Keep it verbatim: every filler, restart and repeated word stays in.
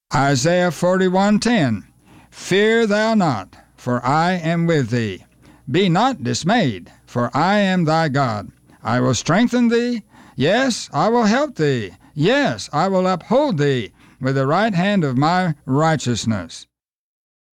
Isaiah forty-one ten, Fear thou not, for I am with thee. Be not dismayed, for I am thy God. I will strengthen thee. Yes, I will help thee. Yes, I will uphold thee with the right hand of my righteousness.